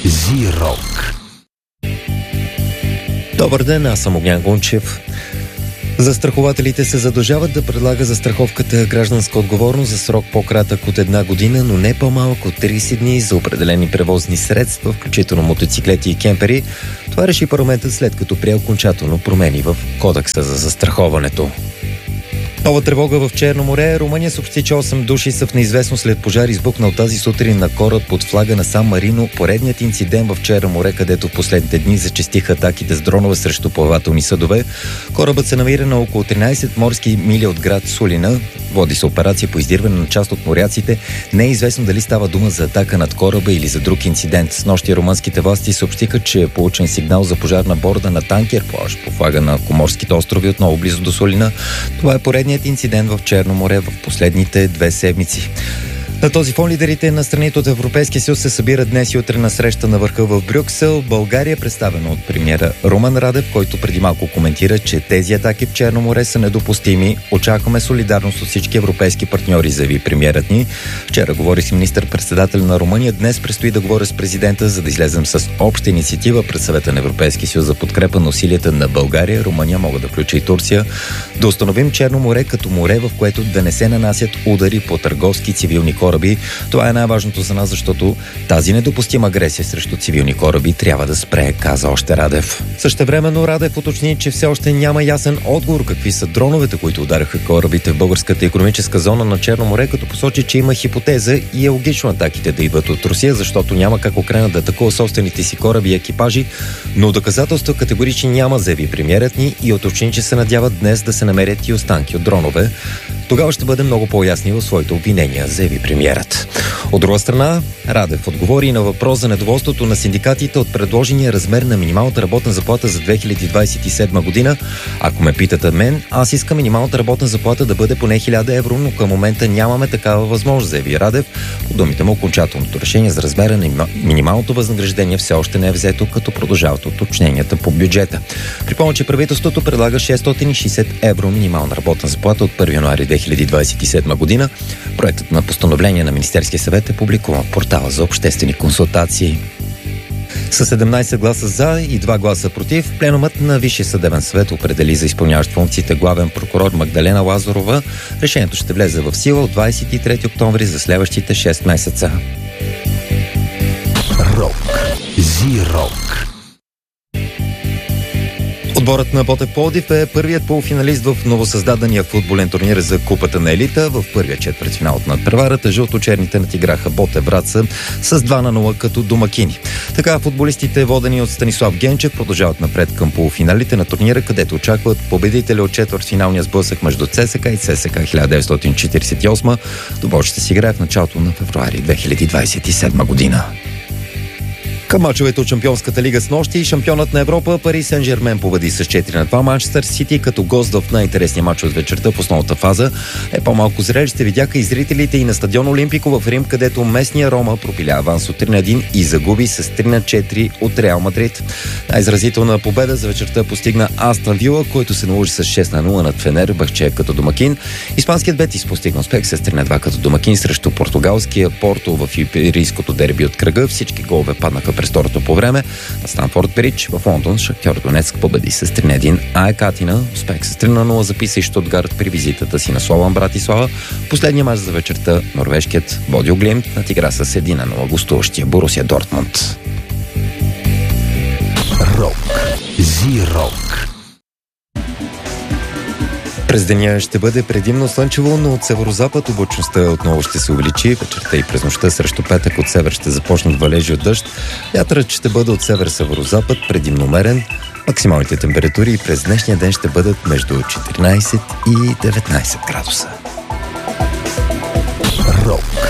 Зи-рок. Добър ден, аз съм Огнян Гунчев. Застрахователите се задължават да предлага застраховката гражданска отговорност за срок по-кратък от 1 година, но не по-малко от 30 дни за определени превозни средства, включително мотоциклети и кемпери. Това реши парламентът, след като прие окончателно промени в Кодекса за застраховането. Нова тревога в Черно море. Румъния съобщи, че 8 души са в неизвестност след пожар, избухнал тази сутрин на кораб под флага на Сан Марино. Поредният инцидент в Черно море, където в последните дни зачестиха атаките с дронове срещу плавателни съдове. Корабът се намира на около 13 морски мили от град Сулина. Води се операция по издирване на част от моряците. Не е известно дали става дума за атака над кораба или за друг инцидент. Снощи румънските власти съобщиха, че е получен сигнал за пожар на борда на танкер плаж по флага на Коморските острови, отново близо до Сулина. Това е поредният инцидент в Черно море в последните 2 седмици. На този фон лидерите на страните от Европейския съюз се събират днес и утре на среща на върха в Брюксел. България, представена от премиера Румен Радев, който преди малко коментира, че тези атаки в Черно море са недопустими. Очакваме солидарност от всички европейски партньори, заяви премиерът ни. Вчера говори с министър-председател на Румъния. Днес предстои да говоря с президента, за да излезем с обща инициатива пред Съвета на Европейския съюз за подкрепа на усилията на България. Румъния могат да включи и Турция. Да установим Черно море като море, в което да не се нанасят удари по търговски и цивилни кораби. Това е най-важното за нас, защото тази недопустима агресия срещу цивилни кораби трябва да спре, каза още Радев. Същевременно Радев уточни, че все още няма ясен отговор какви са дроновете, които удараха корабите в българската икономическа зона на Черно море, като посочи, че има хипотеза и е логично атаките да идват от Русия, защото няма как Украйна да атакува собствените си кораби и екипажи, но доказателства категорични няма, заяви премиерът ни и уточни, че се надяват днес да се намерят и останки от дронове. Тогава ще бъдем много по-ясни в своите обвинения, заяви премиерът. От друга страна, Радев отговори на въпрос за недоволството на синдикатите от предложения размер на минималната работна заплата за 2027 година. Ако ме питате мен, аз искам минималната работна заплата да бъде поне 1000 евро, но към момента нямаме такава възможност, заяви Радев. По думите му, окончателното решение за размера на минималното възнаграждение все още не е взето, като продължават уточненията по бюджета. Припомня, че правителството предлага 660 евро минимална работна заплата от 1 януари 2027 година. Проектът на постановление на Министерския съвет е публикуван в портала за обществени консултации. С 17 гласа за и 2 гласа против, пленумът на Висшия съдебен съвет определи за изпълняващ функциите главен прокурор Магдалена Лазарова. Решението ще влезе в сила от 23 октомври за следващите 6 месеца. Рок. Зи-рок. Отборът на Ботев Пловдив е първият полуфиналист в новосъздадения футболен турнир за Купата на елита. В първия четвъртфинал от надпреварата жълточерните надиграха Ботев Враца с 2-0 като домакини. Така футболистите, водени от Станислав Генчев, продължават напред към полуфиналите на турнира, където очакват победителя от четвъртфиналния сблъсък между ЦСКА и ЦСКА 1948. Добор ще си играе в началото на февруари 2027 година. Към мачовете от Шампионската лига с нощи, шампионът на Европа Пари Сен-Жермен победи с 4-2 Манчестър Сити, като гост в най-интересния мач от вечерта в основната фаза. По-малко зрелище видяха и зрителите и на стадион Олимпико в Рим, където местния Рома пропиля аванс от 3-1 и загуби с 3-4 от Реал Мадрид. Най-изразителна победа за вечерта постигна Астън Вила, който се наложи с 6-0 над Фенербахче като домакин. Испанският Бетис постигна успех с 3-2 като домакин срещу португалския Порто в иберийското дерби от кръга. Всички голове паднаха през второто по време. На Станфорд Бридж в Лондон Шахтьор Донецк победи с 3-1 АЕК Атина. Успех с 3-0 записа и Штутгарт при визитата си на Слован Братислава. Последния мач за вечерта норвежкият Бодил Глимт надигра с 1-0 гостуващия Борусия Дортмунд. Рок. Зи-рок. През деня ще бъде предимно слънчево, но от северозапад облачността отново ще се увеличи. Вечерта и през нощта срещу петък от север ще започнат валежи от дъжд. Вятърът ще бъде от север-северозапад, предимно умерен. Максималните температури през днешния ден ще бъдат между 14 и 19 градуса. Рок.